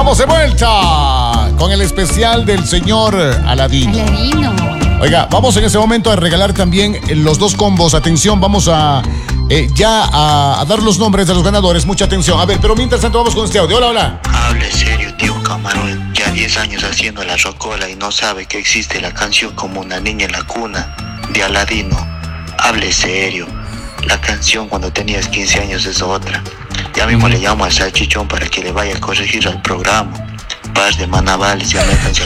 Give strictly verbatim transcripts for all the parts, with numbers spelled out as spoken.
Estamos de vuelta con el especial del señor Aladino. Aladino. Oiga, vamos en ese momento a regalar también los dos combos. Atención, vamos a eh, ya a, a dar los nombres de los ganadores. Mucha atención. A ver, pero mientras tanto vamos con este audio. Hola, hola. Hable serio, tío Camarón. Ya diez años haciendo la rocola y no sabe que existe la canción Como una niña en la cuna de Aladino. Hable serio. La canción cuando tenías quince años es otra. Ya mismo le llamo al salchichón para que le vaya a corregir al programa. Paz de Manavales, ya métanse.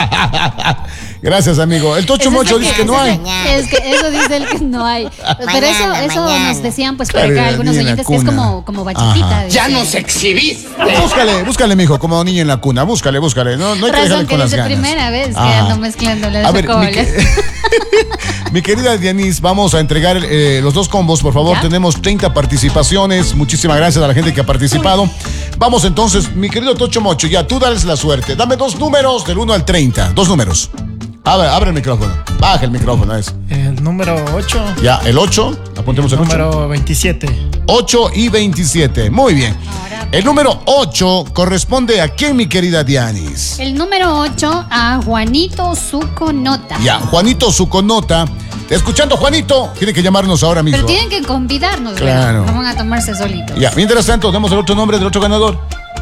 Gracias, amigo. El Tocho Mocho dice que no hay. Es que eso dice él que no hay. Pero eso, Mañana, eso mañana. nos decían pues por acá Claro, algunos niña en la oyentes que es cuna. como, como bachatita. Ya nos exhibiste. Búscale, búscale, mijo, como niño en la cuna. Búscale, búscale. No, no hay que Razón dejarle que con las es la ganas. primera vez que Ajá. ando mezclando las A ver, mi, chocolas. que- mi querida Dianis, vamos a entregar eh, los dos combos, por favor. ¿Ya? Tenemos treinta participaciones. Muchísimas gracias a la gente que ha participado. Vamos entonces, mi querido Tocho Mocho, ya tú dales la suerte. Dame dos números del uno al treinta. Dos números. A ver, abre el micrófono. Baja el micrófono, es. El número ocho. Ya, el ocho. Apuntemos el ocho. Número veintisiete. ocho y veintisiete. Muy bien. Ahora- El número ocho corresponde a quién, mi querida Dianis. El número ocho a Juanito Zuconota. Ya, Juanito Zuconota. Escuchando, Juanito, tiene que llamarnos ahora mismo. Pero tienen que convidarnos, Claro. ¿verdad? No van a tomarse solitos. Ya, mientras tanto, demos el otro nombre del otro ganador.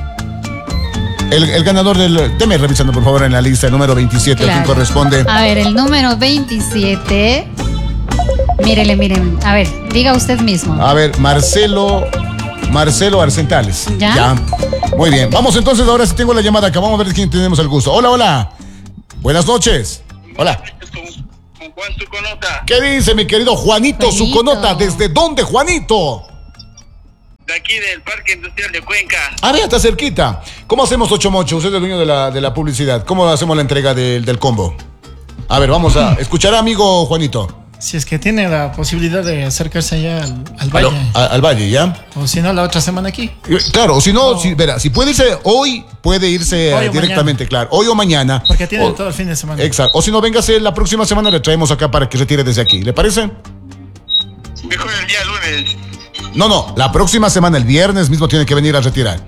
El, el ganador del... Deme revisando, por favor, en la lista, el número veintisiete, ¿a quién Claro. corresponde? A ver, el número veintisiete. Mírele, miren. A ver, diga usted mismo. A ver, Marcelo... Marcelo Arcentales. ¿Ya? Muy bien. Vamos entonces, ahora sí tengo la llamada acá. Vamos a ver quién tenemos el gusto. Hola, hola. Buenas noches. Hola. Con Juan Zuconota, ¿Qué dice mi querido Juanito, Juanito. Zuconota? ¿Desde dónde, Juanito? de aquí del Parque Industrial de Cuenca. Ah, vea, está cerquita. ¿Cómo hacemos, Tocho Mocho? Usted es el dueño de la, de la publicidad. ¿Cómo hacemos la entrega del, del combo? A ver, vamos a escuchar, amigo Juanito. Si es que tiene la posibilidad de acercarse allá al, al valle. Aló, a- al valle, ¿ya? O si no, la otra semana aquí. Eh, Claro, o si no, No. si, verá, si puede irse hoy, puede irse Hoy eh, o directamente, claro. Hoy o mañana. Porque tiene O- todo el fin de semana. Exacto. O si no, véngase la próxima semana, le traemos acá para que retire desde aquí. ¿Le parece? Mejor el día lunes. No, no, la próxima semana, el viernes mismo, tiene que venir a retirar.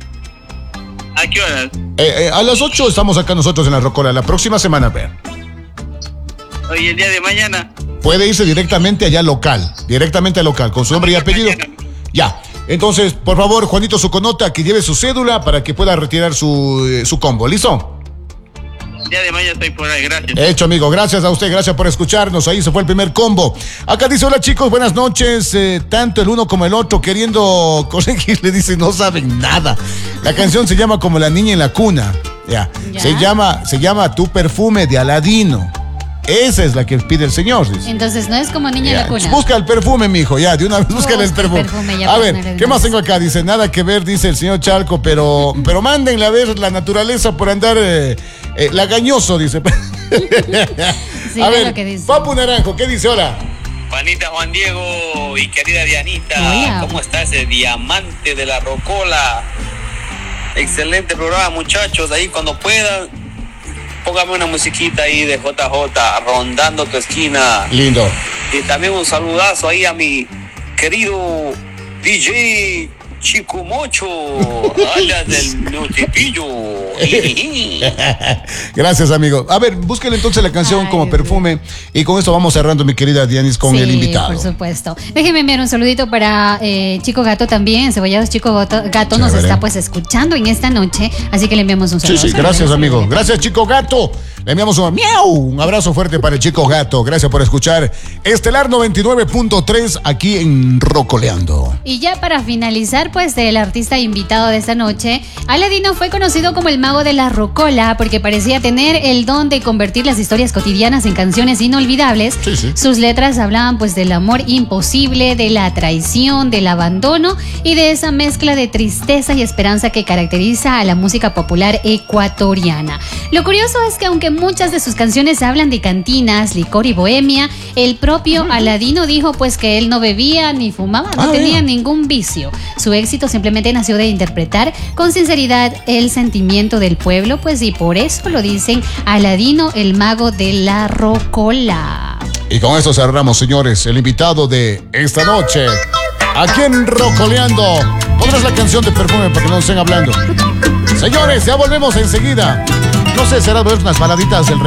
¿A qué horas? Eh, eh, a las ocho estamos acá nosotros en la Rocola. La próxima semana, vean. Hoy el día de mañana. Puede irse directamente allá local, directamente al local, con su nombre y apellido. Ya. Entonces, por favor, Juanito Zuconota, que lleve su cédula para que pueda retirar su, eh, su combo. ¿Listo? El día de mañana estoy por ahí, gracias. Hecho, amigo. Gracias a usted, gracias por escucharnos. Ahí se fue el primer combo. Acá dice, hola chicos, buenas noches. Eh, tanto el uno como el otro queriendo corregir, le dice, no saben nada. La canción se llama Como la niña en la cuna. Ya. Ya. Se llama, se llama Tu perfume de Aladino. Esa es la que pide el señor, dice. Entonces no es como niña en Ya, la cuna. Busca el perfume, mijo, ya, de una vez búscale el Busca el perfume. perfume, ya A pues, ver, no eres ¿qué más más. tengo acá? Dice, nada que ver, dice el señor Chalco, pero, pero mándenle a ver la naturaleza por andar eh, eh, lagañoso, dice. Sí, a es ver, lo que dice. Papu Naranjo, ¿qué dice? Hola. Juanita, Juan Diego y querida Dianita, Hola. ¿cómo está ese diamante de la Rocola? Excelente programa, muchachos. Ahí cuando puedan, póngame una musiquita ahí de J J, rondando tu esquina. Lindo. Y también un saludazo ahí a mi querido D J Chico Mocho, alias del Nutipillo. Gracias, amigo. A ver, búsquenle entonces la canción Ay, como Dios perfume. Y con esto vamos cerrando, mi querida Dianis, con Sí, el invitado. por supuesto. Déjenme enviar un saludito para eh, Chico Gato también. Cebollados Chico Gato, Gato nos Chévere. está pues escuchando en esta noche. Así que le enviamos un Sí, saludo. sí, gracias, amigo. Gracias, Chico Gato. Le enviamos un miau, un abrazo fuerte para el Chico Gato. Gracias por escuchar Estelar noventa y nueve punto tres aquí en Rocoleando. Y ya para finalizar, pues, del artista invitado de esta noche, Aladino fue conocido como el mago de la rocola porque parecía tener el don de convertir las historias cotidianas en canciones inolvidables. Sí, sí. Sus letras hablaban, pues, del amor imposible, de la traición, del abandono y de esa mezcla de tristeza y esperanza que caracteriza a la música popular ecuatoriana. Lo curioso es que aunque muchas de sus canciones hablan de cantinas, licor y bohemia, el propio Aladino dijo, pues, que él no bebía ni fumaba, no Ah, tenía vea. ningún vicio. Su éxito simplemente nació de interpretar con sinceridad el sentimiento del pueblo, pues, y por eso lo dicen Aladino, el mago de la rocola. Y con esto cerramos, señores, el invitado de esta noche. Aquí en Rocoleando. Pondrás la canción de perfume para que no estén hablando. Señores, ya volvemos enseguida. No sé, será ver unas baladitas del